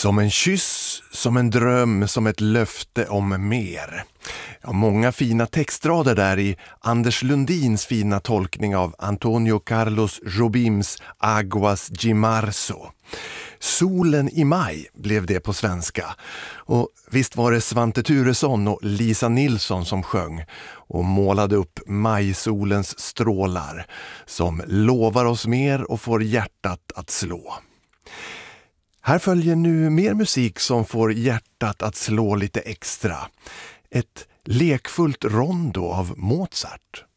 Som en kyss, som en dröm, som ett löfte om mer. Ja, många fina textrader där i Anders Lundins fina tolkning av Antonio Carlos Jobims Aguas de Marzo. Solen i maj blev det på svenska. Och visst var det Svante Thuresson och Lisa Nilsson som sjöng och målade upp majsolens strålar som lovar oss mer och får hjärtat att slå. Här följer nu mer musik som får hjärtat att slå lite extra. Ett lekfullt rondo av Mozart.